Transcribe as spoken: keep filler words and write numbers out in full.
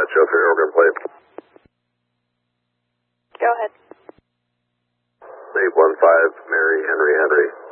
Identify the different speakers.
Speaker 1: show three Oregon plate.
Speaker 2: Go ahead.
Speaker 1: eight one five, Mary Henry Henry.